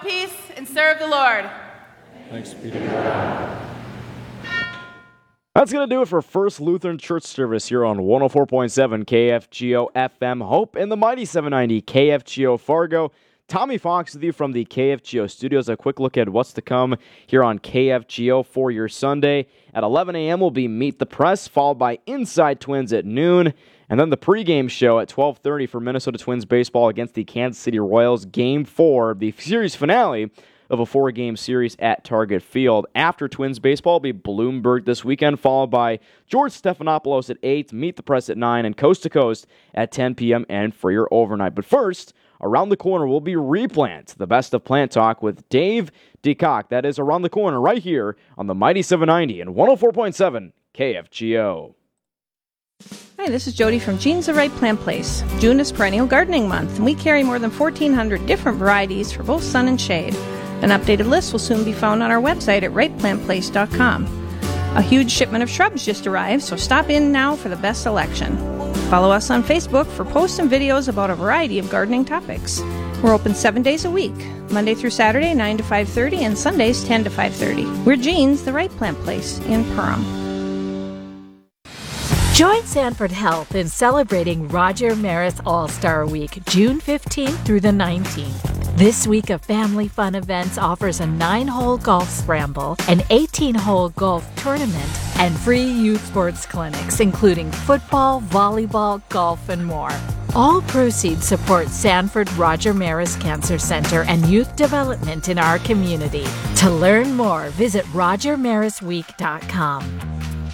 peace and serve the Lord. Thanks be to God. That's going to do it for First Lutheran Church Service here on 104.7 KFGO FM Hope and the mighty 790 KFGO Fargo. Tommy Fox with you from the KFGO studios. A quick look at what's to come here on KFGO for your Sunday. At 11 a.m. will be Meet the Press, followed by Inside Twins at noon. And then the pregame show at 12:30 for Minnesota Twins baseball against the Kansas City Royals. Game 4, the series finale of a 4-game series at Target Field. After Twins baseball will be Bloomberg this weekend, followed by George Stephanopoulos at 8, Meet the Press at 9, and Coast to Coast at 10 p.m. and for your overnight. But first, around the corner will be Replant, the best of plant talk with Dave DeCock. That is around the corner right here on the mighty 790 and 104.7 KFGO. Hi, this is Jody from Jean's the Right Plant Place. June is Perennial Gardening Month, and we carry more than 1,400 different varieties for both sun and shade. An updated list will soon be found on our website at rightplantplace.com. A huge shipment of shrubs just arrived, so stop in now for the best selection. Follow us on Facebook for posts and videos about a variety of gardening topics. We're open 7 days a week, Monday through Saturday, 9 to 5:30, and Sundays, 10 to 5:30. We're Jean's, the Right Plant Place in Perham. Join Sanford Health in celebrating Roger Maris All-Star Week, June 15th through the 19th. This week of family fun events offers a 9-hole golf scramble, an 18-hole golf tournament, and free youth sports clinics, including football, volleyball, golf, and more. All proceeds support Sanford Roger Maris Cancer Center and youth development in our community. To learn more, visit rogermarisweek.com.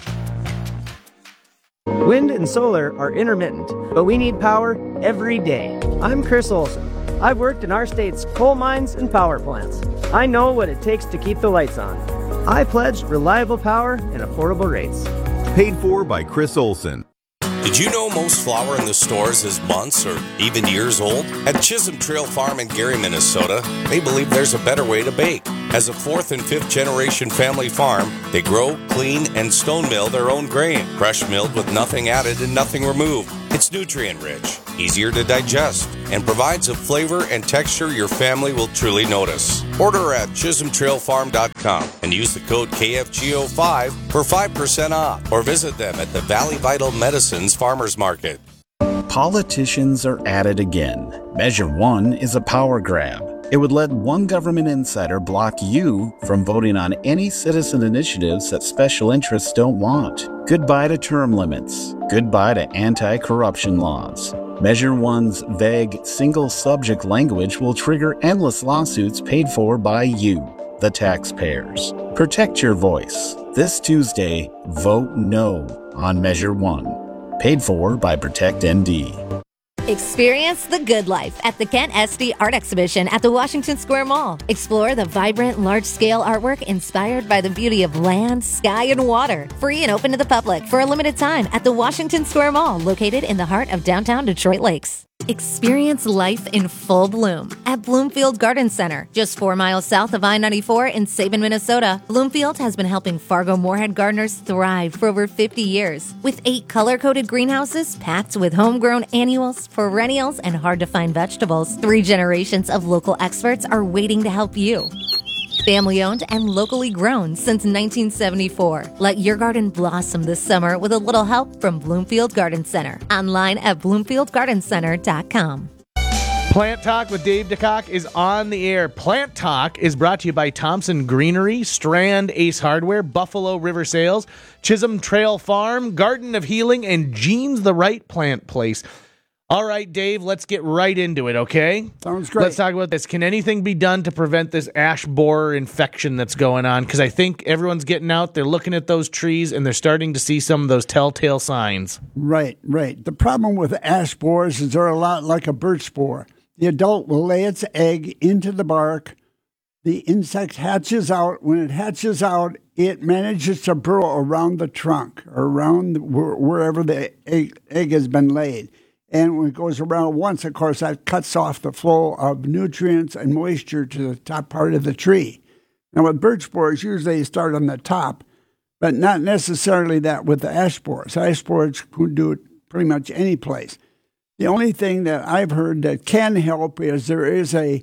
Wind and solar are intermittent, but we need power every day. I'm Chris Olson. I've worked in our state's coal mines and power plants. I know what it takes to keep the lights on. I pledge reliable power and affordable rates. Paid for by Chris Olson. Did you know most flour in the stores is months or even years old? At Chisholm Trail Farm in Gary, Minnesota, they believe there's a better way to bake. As a 4th and 5th generation family farm, they grow, clean, and stone mill their own grain, fresh milled with nothing added and nothing removed. It's nutrient rich, easier to digest, and provides a flavor and texture your family will truly notice. Order at chisholmtrailfarm.com and use the code KFGO5 for 5% off, or visit them at the Valley Vital Medicines Farmers Market. Politicians are at it again. Measure 1 is a power grab. It would let one government insider block you from voting on any citizen initiatives that special interests don't want. Goodbye to term limits. Goodbye to anti-corruption laws. Measure 1's vague, single-subject language will trigger endless lawsuits paid for by you, the taxpayers. Protect your voice. This Tuesday, vote no on Measure 1. Paid for by ProtectND. Experience the good life at the Kent Esty Art Exhibition at the Washington Square Mall. Explore the vibrant, large-scale artwork inspired by the beauty of land, sky, and water. Free and open to the public for a limited time at the Washington Square Mall, located in the heart of downtown Detroit Lakes. Experience life in full bloom at Bloomfield Garden Center, just 4 miles south of I-94 in Sabin, Minnesota. Bloomfield has been helping Fargo-Moorhead gardeners thrive for over 50 years. With 8 color-coded greenhouses packed with homegrown annuals, perennials, and hard-to-find vegetables, 3 generations of local experts are waiting to help you. Family-owned and locally grown since 1974. Let your garden blossom this summer with a little help from Bloomfield Garden Center. Online at bloomfieldgardencenter.com. Plant Talk with Dave DeCock is on the air. Plant Talk is brought to you by Thompson Greenery, Strand Ace Hardware, Buffalo River Sales, Chisholm Trail Farm, Garden of Healing, and Jean's the Right Plant Place. All right, Dave, let's get right into it, okay? Sounds great. Let's talk about this. Can anything be done to prevent this ash borer infection that's going on? Because I think everyone's getting out, they're looking at those trees, and they're starting to see some of those telltale signs. Right. The problem with ash borers is they're a lot like a birch spore. The adult will lay its egg into the bark. The insect hatches out. When it hatches out, it manages to burrow around the trunk or around wherever the egg has been laid. And when it goes around once, of course, that cuts off the flow of nutrients and moisture to the top part of the tree. Now, with birch borers, usually they start on the top, but not necessarily that with the ash borers. Ash borers can do it pretty much any place. The only thing that I've heard that can help is there is a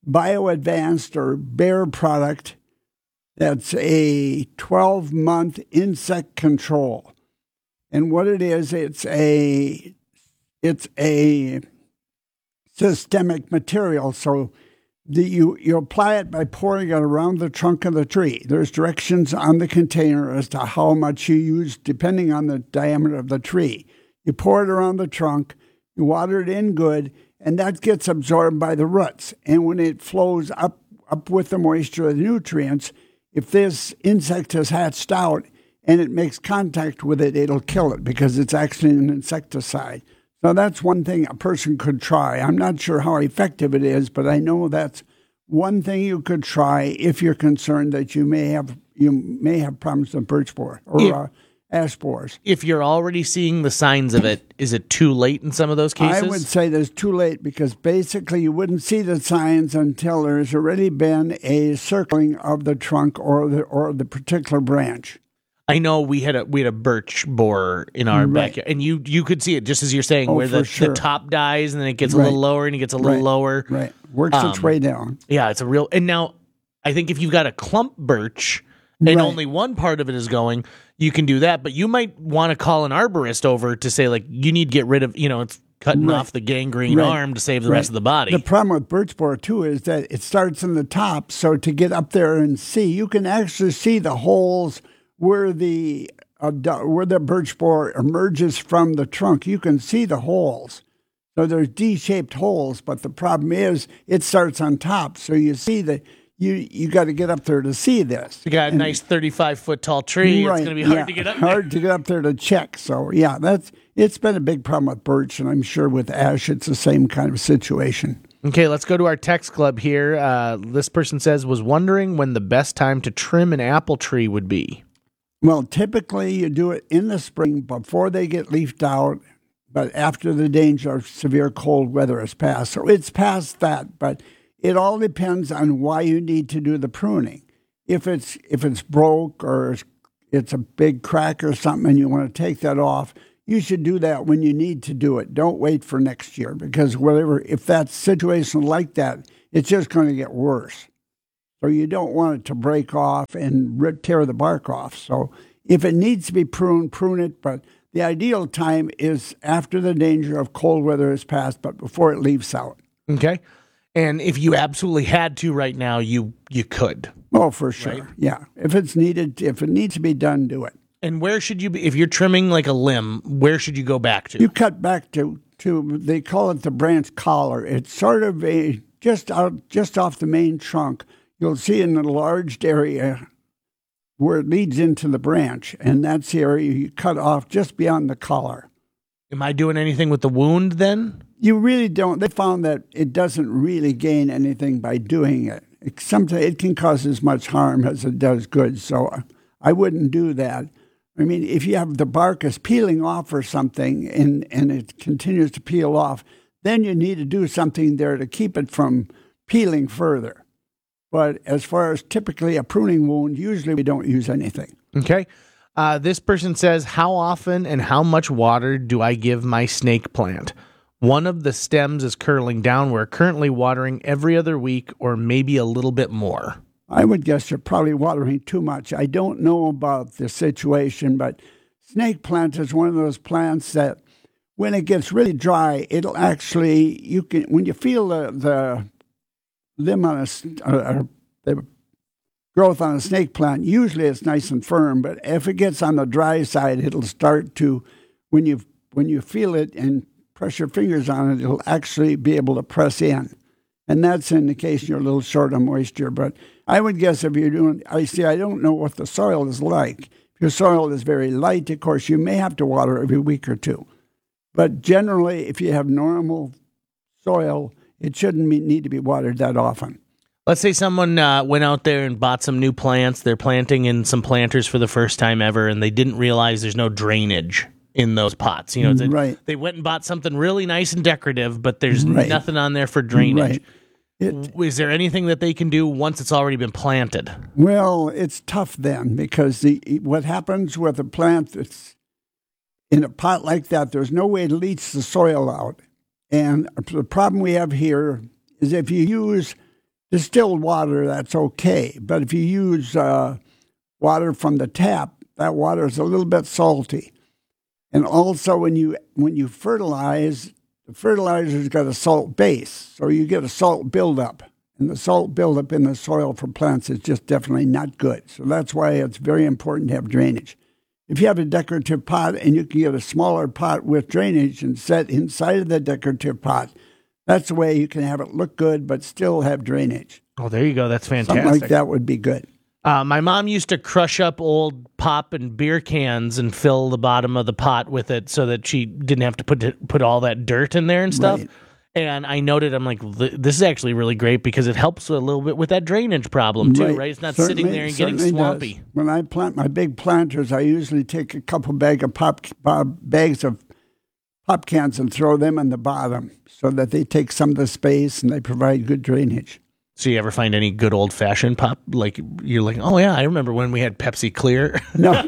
BioAdvanced or Bayer product. That's a 12-month insect control. And what it is, it's a systemic material. So you apply it by pouring it around the trunk of the tree. There's directions on the container as to how much you use depending on the diameter of the tree. You pour it around the trunk, you water it in good, and that gets absorbed by the roots. And when it flows up with the moisture of the nutrients, if this insect has hatched out and it makes contact with it, it'll kill it because it's actually an insecticide. So that's one thing a person could try. I'm not sure how effective it is, but I know that's one thing you could try if you're concerned that you may have problems with birch borer or ash borers. If you're already seeing the signs of it, is it too late in some of those cases? I would say that it's too late because basically you wouldn't see the signs until there's already been a circling of the trunk or the particular branch. I know we had a birch borer in our backyard, and you could see it just as you're saying, where the top dies and then it gets a little lower and it gets a little lower. Right, works its way down. Yeah, it's a real. And now, I think if you've got a clump birch and only one part of it is going, you can do that. But you might want to call an arborist over to say, like, you need to get rid of, it's cutting off the gangrene arm to save the rest of the body. The problem with birch borer too is that it starts in the top, so to get up there and see, you can actually see the holes where the birch borer emerges from the trunk. You can see the holes. So there's D-shaped holes, but the problem is it starts on top. So you see that you got to get up there to see this. You got a nice 35-foot tall tree. It's going to be hard to get up there. Hard to get up there to check. So yeah, it's been a big problem with birch, and I'm sure with ash it's the same kind of situation. Okay, let's go to our text club here. This person says, was wondering when the best time to trim an apple tree would be. Well, typically you do it in the spring before they get leafed out, but after the danger of severe cold weather has passed. So it's past that, but it all depends on why you need to do the pruning. If it's broke or it's a big crack or something and you want to take that off, you should do that when you need to do it. Don't wait for next year because if that's situation like that, it's just going to get worse. So you don't want it to break off and tear the bark off. So if it needs to be pruned, prune it. But the ideal time is after the danger of cold weather has passed, but before it leaves out. Okay. And if you absolutely had to right now, you could. Oh, for sure. Right? Yeah. If it needs to be done, do it. And where should you be? If you're trimming like a limb, where should you go back to? You cut back to they call it the branch collar. It's sort of just off the main trunk. You'll see in the enlarged area where it leads into the branch, and that's the area you cut off just beyond the collar. Am I doing anything with the wound then? You really don't. They found that it doesn't really gain anything by doing it. Sometimes it can cause as much harm as it does good, so I wouldn't do that. I mean, if you have the bark is peeling off or something and it continues to peel off, then you need to do something there to keep it from peeling further. But as far as typically a pruning wound, usually we don't use anything. Okay. This person says, how often and how much water do I give my snake plant? One of the stems is curling down. We're currently watering every other week or maybe a little bit more. I would guess you're probably watering too much. I don't know about the situation, but snake plant is one of those plants that when it gets really dry, it'll actually, when you feel the limb on the growth on a snake plant, usually it's nice and firm, but if it gets on the dry side, it'll start to, when you feel it and press your fingers on it, it'll actually be able to press in. And that's an indication you're a little short on moisture. But I would guess if you're doing, I don't know what the soil is like. If your soil is very light, of course, you may have to water every week or two. But generally, if you have normal soil, it shouldn't need to be watered that often. Let's say someone went out there and bought some new plants. They're planting in some planters for the first time ever, and they didn't realize there's no drainage in those pots. Right. They went and bought something really nice and decorative, but there's nothing on there for drainage. Right. Is there anything that they can do once it's already been planted? Well, it's tough then because what happens with a plant that's in a pot like that, there's no way to leach the soil out. And the problem we have here is if you use distilled water, that's okay. But if you use water from the tap, that water is a little bit salty. And also when you fertilize, the fertilizer's got a salt base, so you get a salt buildup. And the salt buildup in the soil for plants is just definitely not good. So that's why it's very important to have drainage. If you have a decorative pot and you can get a smaller pot with drainage and set inside of the decorative pot, that's the way you can have it look good but still have drainage. Oh, there you go. That's fantastic. Something like that would be good. My mom used to crush up old pop and beer cans and fill the bottom of the pot with it so that she didn't have to put all that dirt in there and stuff. Right. And I noted, I'm like, this is actually really great because it helps a little bit with that drainage problem too, right? It's not sitting there and getting swampy. Does. When I plant my big planters, I usually take a couple bags of pop cans and throw them in the bottom so that they take some of the space and they provide good drainage. So you ever find any good old-fashioned pop? Like, you're like, oh, yeah, I remember when we had Pepsi Clear. No.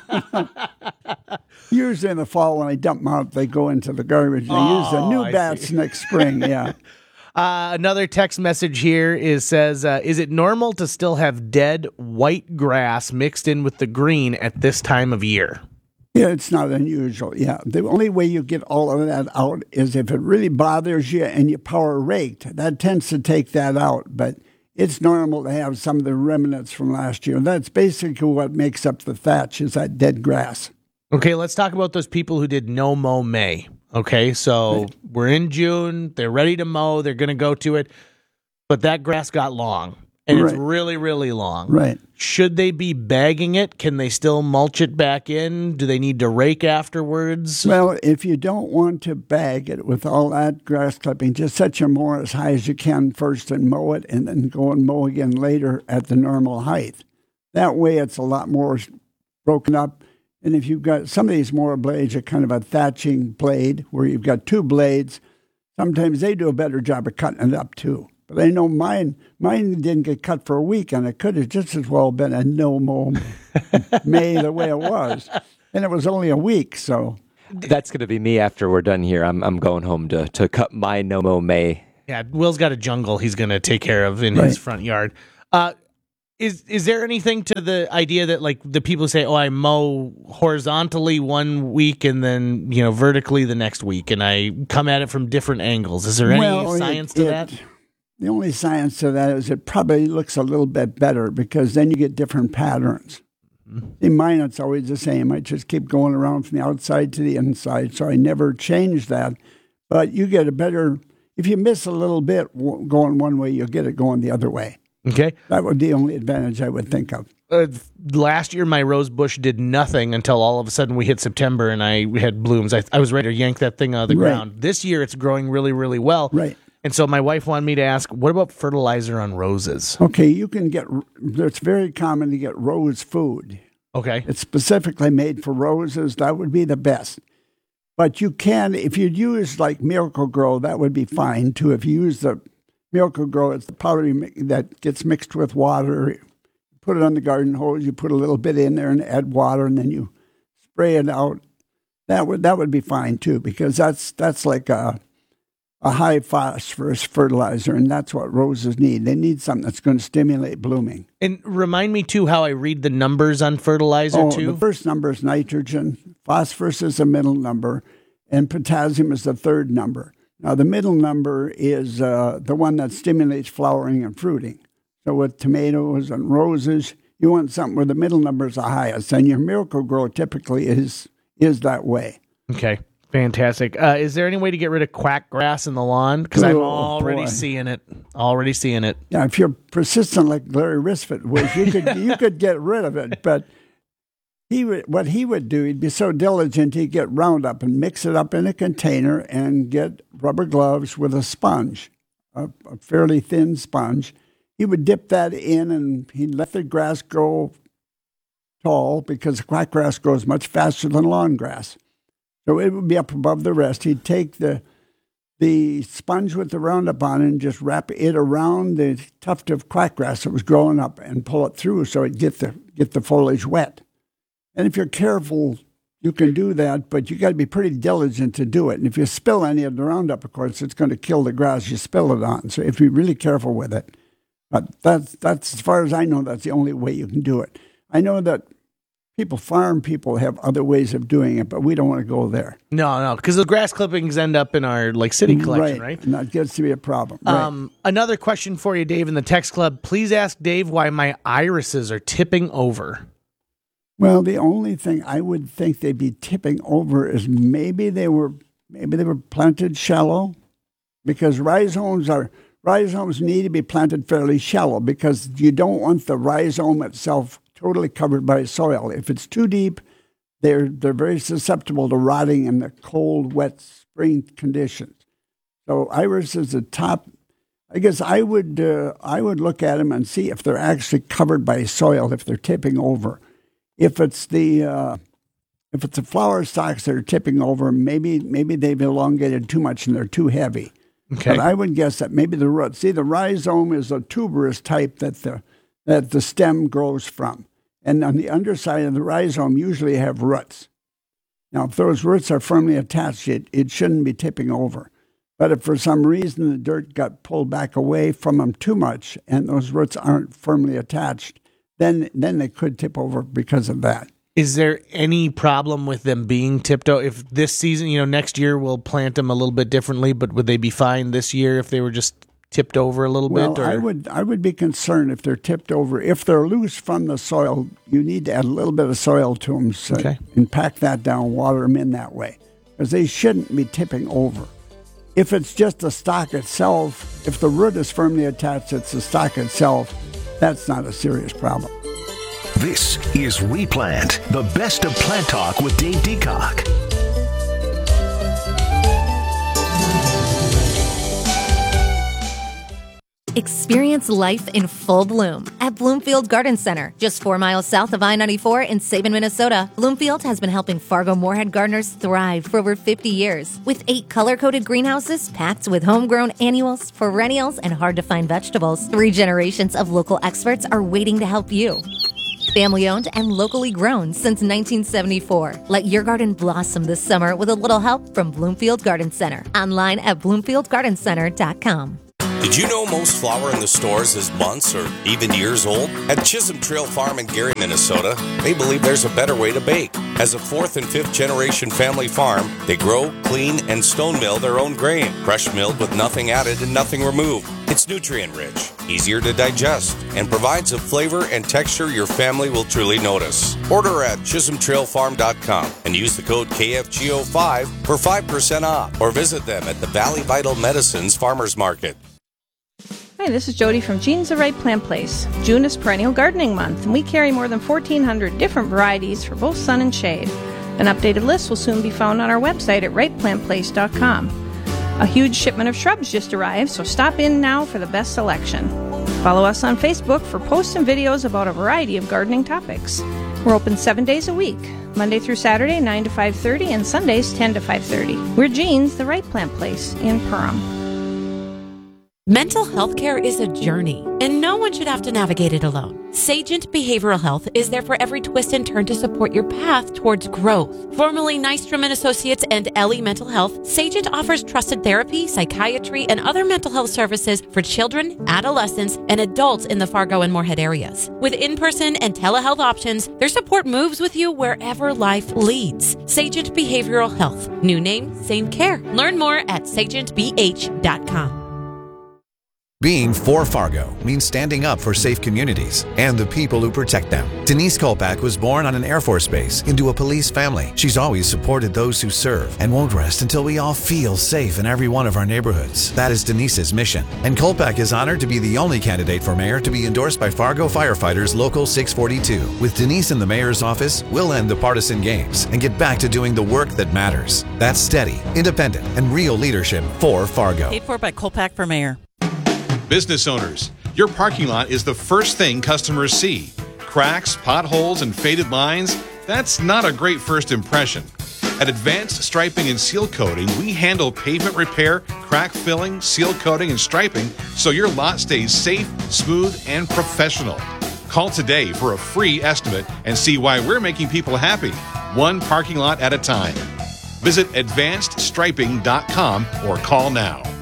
Usually in the fall when I dump them out, they go into the garbage. They use the new batch next spring, yeah. Another text message here says, is it normal to still have dead white grass mixed in with the green at this time of year? Yeah, it's not unusual, yeah. The only way you get all of that out is if it really bothers you and you power raked. That tends to take that out, but it's normal to have some of the remnants from last year. That's basically what makes up the thatch is that dead grass. Okay, let's talk about those people who did no mow May. Okay, so we're in June. They're ready to mow. They're going to go to it. But that grass got long, and it's really, really long. Right. Should they be bagging it? Can they still mulch it back in? Do they need to rake afterwards? Well, if you don't want to bag it with all that grass clipping, just set your mower as high as you can first and mow it, and then go and mow again later at the normal height. That way it's a lot more broken up. And if you've got some of these mower blades are kind of a thatching blade where you've got two blades, sometimes they do a better job of cutting it up too. But I know mine didn't get cut for a week, and it could have just as well been a no-mow May the way it was. And it was only a week, so. That's going to be me after we're done here. I'm going home to cut my no-mow May. Yeah, Will's got a jungle he's going to take care of in his front yard. Is there anything to the idea that like the people say, oh, I mow horizontally one week and then, vertically the next week, and I come at it from different angles? Is there any science to that? The only science to that is it probably looks a little bit better because then you get different patterns. In mine, it's always the same. I just keep going around from the outside to the inside, so I never change that. But you get a better, if you miss a little bit going one way, you'll get it going the other way. Okay. That would be the only advantage I would think of. Last year, my rose bush did nothing until all of a sudden we hit September and I had blooms. I was ready to yank that thing out of the ground. This year, it's growing really, really well. Right. And so my wife wanted me to ask, what about fertilizer on roses? Okay, you can get, it's very common to get rose food. Okay. It's specifically made for roses. That would be the best. But you can, if you use like Miracle-Gro, that would be fine too. If you use the Miracle-Gro, it's the powder that gets mixed with water. You put it on the garden hose, you put a little bit in there and add water, and then you spray it out. That would be fine too, because that's like a high phosphorus fertilizer, and that's what roses need. They need something that's going to stimulate blooming. And remind me, too, how I read the numbers on fertilizer, too? The first number is nitrogen, phosphorus is the middle number, and potassium is the third number. Now, the middle number is the one that stimulates flowering and fruiting. So with tomatoes and roses, you want something where the middle number is the highest, and your Miracle-Gro typically is that way. Okay. Fantastic. Is there any way to get rid of quack grass in the lawn? Because I'm already seeing it. Already seeing it. Yeah, if you're persistent like Larry Risfit was, you could get rid of it. But what he would do, he'd be so diligent, he'd get Roundup and mix it up in a container and get rubber gloves with a sponge, a fairly thin sponge. He would dip that in, and he'd let the grass grow tall because quack grass grows much faster than lawn grass. So it would be up above the rest. He'd take the sponge with the Roundup on it and just wrap it around the tuft of quackgrass that was growing up and pull it through so it'd get the foliage wet. And if you're careful, you can do that, but you got to be pretty diligent to do it. And if you spill any of the Roundup, of course, it's going to kill the grass you spill it on. So you have to be really careful with it. But that's as far as I know, that's the only way you can do it. I know that farm people have other ways of doing it, but we don't want to go there. No, because the grass clippings end up in our city collection, right? And that gets to be a problem. Right. Another question for you, Dave, in the text club. Please ask Dave why my irises are tipping over. Well, the only thing I would think they'd be tipping over is maybe they were planted shallow, because rhizomes need to be planted fairly shallow because you don't want the rhizome itself totally covered by soil. If it's too deep, they're very susceptible to rotting in the cold, wet spring conditions. So iris is the top. I guess I would look at them and see if they're actually covered by soil, if they're tipping over. If it's the flower stalks that are tipping over, maybe they've elongated too much and they're too heavy. Okay. But I would guess that maybe the roots. See, the rhizome is a tuberous type that the stem grows from. And on the underside of the rhizome usually have roots. Now, if those roots are firmly attached, it shouldn't be tipping over. But if for some reason the dirt got pulled back away from them too much and those roots aren't firmly attached, then they could tip over because of that. Is there any problem with them being tipped over? If this season, next year we'll plant them a little bit differently, but would they be fine this year if they were just tipped over a little bit? Or? I would be concerned if they're tipped over. If they're loose from the soil, you need to add a little bit of soil to them and pack that down, water them in that way, because they shouldn't be tipping over. If it's just the stalk itself, if the root is firmly attached, it's the stalk itself, that's not a serious problem. This is Replant, the best of plant talk with Dave Deacock. Experience life in full bloom at Bloomfield Garden Center, just 4 miles south of I-94 in Sabin, Minnesota. Bloomfield has been helping Fargo-Moorhead gardeners thrive for over 50 years. With 8 color-coded greenhouses packed with homegrown annuals, perennials, and hard-to-find vegetables, 3 generations of local experts are waiting to help you. Family-owned and locally grown since 1974. Let your garden blossom this summer with a little help from Bloomfield Garden Center. Online at bloomfieldgardencenter.com. Did you know most flour in the stores is months or even years old? At Chisholm Trail Farm in Gary, Minnesota, they believe there's a better way to bake. As a 4th and 5th generation family farm, they grow, clean, and stone mill their own grain, fresh milled with nothing added and nothing removed. It's nutrient rich, easier to digest, and provides a flavor and texture your family will truly notice. Order at chisholmtrailfarm.com and use the code KFGO5 for 5% off, or visit them at the Valley Vital Medicines Farmers Market. Hi, this is Jody from Jeans the Right Plant Place. June is Perennial Gardening Month, and we carry more than 1,400 different varieties for both sun and shade. An updated list will soon be found on our website at rightplantplace.com. A huge shipment of shrubs just arrived, so stop in now for the best selection. Follow us on Facebook for posts and videos about a variety of gardening topics. We're open 7 days a week, Monday through Saturday, 9 to 5:30, and Sundays, 10 to 5:30. We're Jeans, the Right Plant Place in Perham. Mental health care is a journey, and no one should have to navigate it alone. Sagent Behavioral Health is there for every twist and turn to support your path towards growth. Formerly Nystrom & Associates and Ellie Mental Health, Sagent offers trusted therapy, psychiatry, and other mental health services for children, adolescents, and adults in the Fargo and Moorhead areas. With in-person and telehealth options, their support moves with you wherever life leads. Sagent Behavioral Health. New name, same care. Learn more at sagentbh.com. Being for Fargo means standing up for safe communities and the people who protect them. Denise Kolpak was born on an Air Force base into a police family. She's always supported those who serve and won't rest until we all feel safe in every one of our neighborhoods. That is Denise's mission. And Kolpak is honored to be the only candidate for mayor to be endorsed by Fargo Firefighters Local 642. With Denise in the mayor's office, we'll end the partisan games and get back to doing the work that matters. That's steady, independent, and real leadership for Fargo. Paid for by Kolpak for mayor. Business owners, your parking lot is the first thing customers see. Cracks, potholes, and faded lines, that's not a great first impression. At Advanced Striping and Seal Coating, we handle pavement repair, crack filling, seal coating, and striping so your lot stays safe, smooth, and professional. Call today for a free estimate and see why we're making people happy, one parking lot at a time. Visit advancedstriping.com or call now.